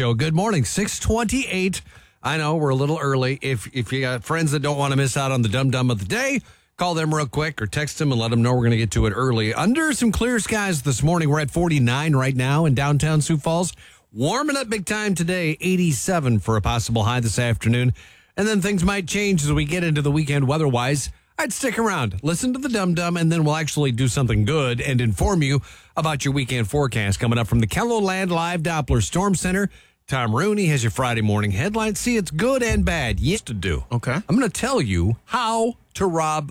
Show. Good morning, 6:28. I know we're a little early. If you got friends that don't want to miss out on the dum-dum of the day, call them real quick or text them and let them know we're going to get to it early. Under some clear skies this morning. We're at 49 right now in downtown Sioux Falls. Warming up big time today, 87 for a possible high this afternoon. And then things might change as we get into the weekend weather-wise. I'd stick around, listen to the dum-dum, and then we'll actually do something good and inform you about your weekend forecast coming up from the KELOLAND Live Doppler Storm Center. Tom Rooney has your Friday morning headlines. See, it's good and bad. Yes, to do. Okay. I'm going to tell you how to rob